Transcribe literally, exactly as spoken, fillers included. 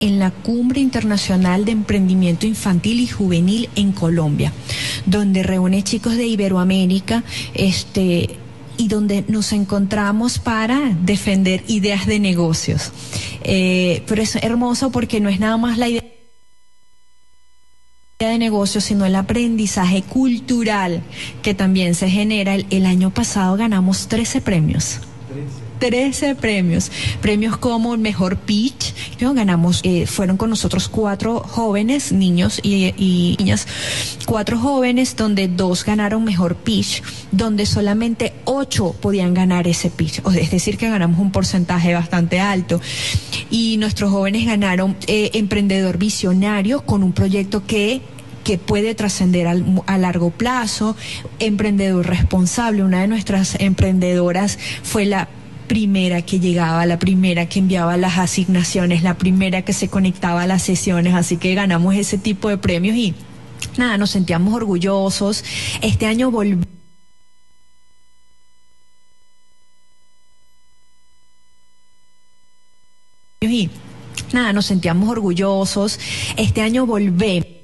en la Cumbre Internacional de Emprendimiento Infantil y Juvenil en Colombia, donde reúne chicos de Iberoamérica, este, y donde nos encontramos para defender ideas de negocios. Eh, pero es hermoso porque no es nada más la idea de negocio, sino el aprendizaje cultural que también se genera. El, el año pasado ganamos trece premios. trece premios, premios como el mejor pitch, ¿no? Ganamos, eh, fueron con nosotros cuatro jóvenes, niños y, y niñas, cuatro jóvenes donde dos ganaron mejor pitch, donde solamente ocho podían ganar ese pitch, es decir que ganamos un porcentaje bastante alto, y nuestros jóvenes ganaron eh, emprendedor visionario con un proyecto que que puede trascender a largo plazo, emprendedor responsable. Una de nuestras emprendedoras fue la primera que llegaba, la primera que enviaba las asignaciones, la primera que se conectaba a las sesiones, así que ganamos ese tipo de premios y nada, nos sentíamos orgullosos. Este año volvimos y nada, nos sentíamos orgullosos. Este año volvemos